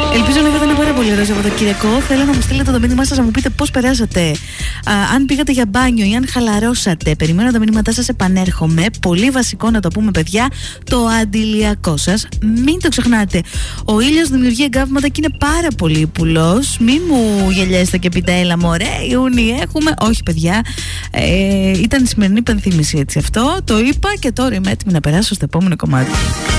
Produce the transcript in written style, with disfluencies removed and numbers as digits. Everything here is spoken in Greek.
Ελπίζω να είχατε ένα πάρα πολύ ωραίο Σαββατοκύριακο. Θέλω να μου στείλετε το μήνυμά σας, να μου πείτε πώς περάσατε. Αν πήγατε για μπάνιο ή αν χαλαρώσατε. Περιμένω τα μήνυματά σας, επανέρχομαι. Πολύ βασικό να το πούμε, παιδιά, το αντιλιακό σας. Μην το ξεχνάτε. Ο ήλιος δημιουργεί εγκάβματα και είναι πάρα πολύ υπουλός. Μην μου γελιέστε και πείτε, έλα μωρέ, Ιούνι έχουμε. Όχι, παιδιά. Ήταν η σημερινή υπενθύμηση, έτσι αυτό. Το είπα και τώρα είμαι έτοιμη να περάσω στο επόμενο κομμάτι.